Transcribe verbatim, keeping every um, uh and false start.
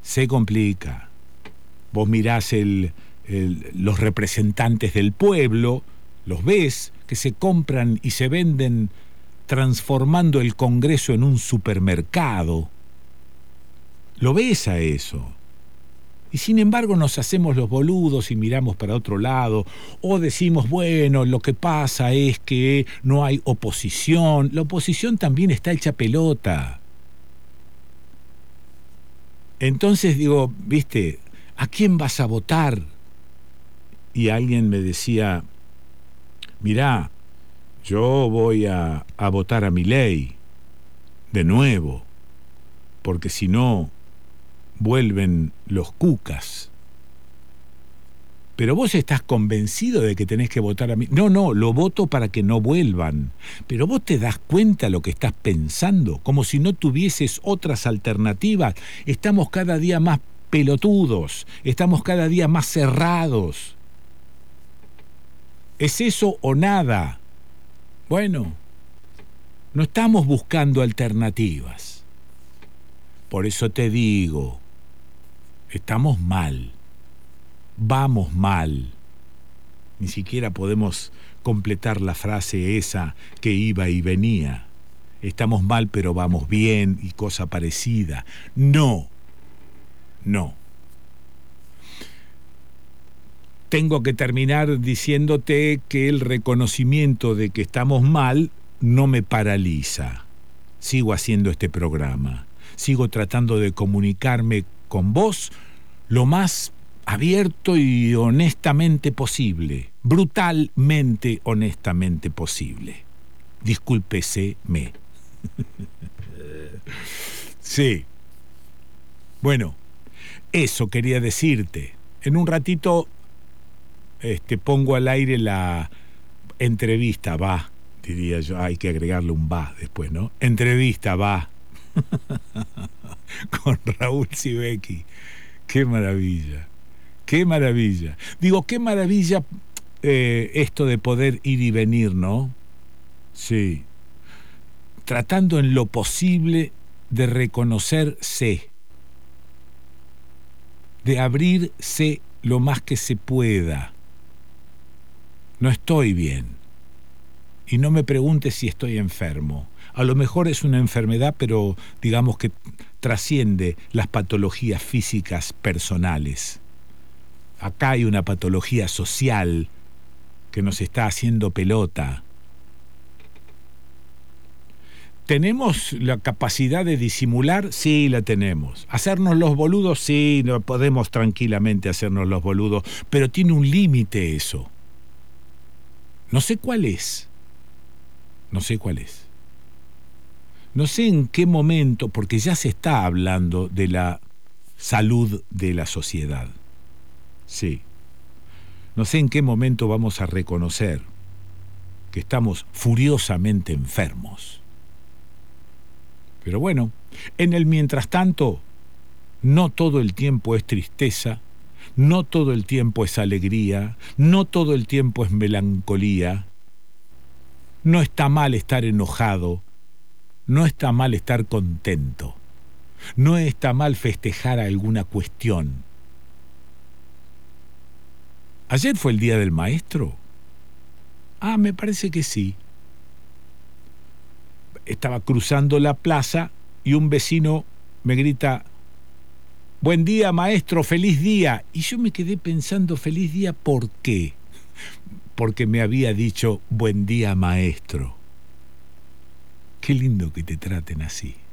Se complica. Vos mirás el, el, los representantes del pueblo, los ves que se compran y se venden transformando el Congreso en un supermercado. Lo ves a eso. Y sin embargo nos hacemos los boludos y miramos para otro lado, o decimos, bueno, lo que pasa es que no hay oposición. La oposición también está hecha pelota. Entonces digo, viste, ¿a quién vas a votar? Y alguien me decía, mirá, yo voy a, a votar a Milei, de nuevo, porque si no, vuelven los cucas. Pero vos estás convencido de que tenés que votar a mí. No, no, lo voto para que no vuelvan. Pero vos te das cuenta lo que estás pensando, como si no tuvieses otras alternativas. Estamos cada día más pelotudos, estamos cada día más cerrados. ¿Es eso o nada? Bueno, no estamos buscando alternativas. Por eso te digo, estamos mal. Vamos mal. Ni siquiera podemos completar la frase esa que iba y venía. Estamos mal pero vamos bien y cosa parecida. No, no. Tengo que terminar diciéndote que el reconocimiento de que estamos mal no me paraliza. Sigo haciendo este programa. Sigo tratando de comunicarme con vos lo más abierto y honestamente posible, brutalmente honestamente posible. Discúlpeseme. Sí. Bueno, eso quería decirte. En un ratito este, pongo al aire la entrevista, va, diría yo. Hay que agregarle un va después, ¿no? Entrevista, va. Con Raúl Sibeki. Qué maravilla. Qué maravilla. Digo, qué maravilla eh, esto de poder ir y venir, ¿no? Sí. Tratando en lo posible de reconocerse, de abrirse lo más que se pueda. No estoy bien. Y no me preguntes si estoy enfermo. A lo mejor es una enfermedad, pero digamos que trasciende las patologías físicas personales. Acá hay una patología social que nos está haciendo pelota. ¿Tenemos la capacidad de disimular? Sí, la tenemos. ¿Hacernos los boludos? Sí, no podemos tranquilamente hacernos los boludos, pero tiene un límite eso. No sé cuál es. No sé cuál es. No sé en qué momento, porque ya se está hablando de la salud de la sociedad. Sí. No sé en qué momento vamos a reconocer que estamos furiosamente enfermos. Pero bueno, en el mientras tanto, no todo el tiempo es tristeza, no todo el tiempo es alegría, no todo el tiempo es melancolía. No está mal estar enojado, no está mal estar contento, no está mal festejar alguna cuestión. ¿Ayer fue el Día del Maestro? Ah, me parece que sí. Estaba cruzando la plaza y un vecino me grita, buen día, maestro, feliz día. Y yo me quedé pensando, feliz día, ¿por qué? Porque me había dicho, buen día, maestro. Qué lindo que te traten así.